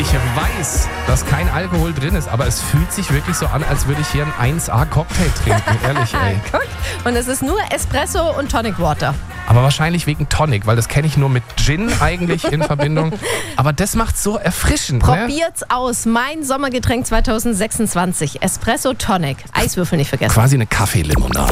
Ich weiß, dass kein Alkohol drin ist, aber es fühlt sich wirklich so an, als würde ich hier einen 1A-Cocktail trinken. Ehrlich, ey. Guck. Und es ist nur Espresso und Tonic Water. Aber wahrscheinlich wegen Tonic, weil das kenne ich nur mit Gin eigentlich in Verbindung. Aber das macht so erfrischend. Probiert's aus. Mein Sommergetränk 2026. Espresso Tonic. Eiswürfel nicht vergessen. Quasi eine Kaffeelimonade.